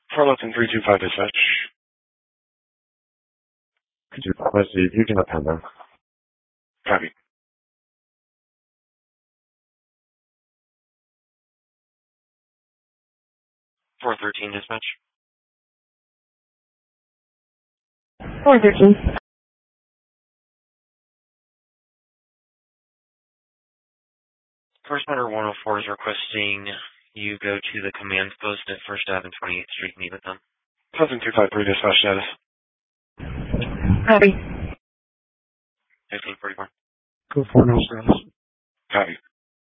Charlatan 325 dispatch. Could you request the Fusion Appender? Copy. $413 dispatch. 413. First Matter 104 is requesting you go to the command post at 1st Ave and 28th Street and meet with them. Charlatan 253 dispatch status. Copy. 1541. Go for no status. Copy.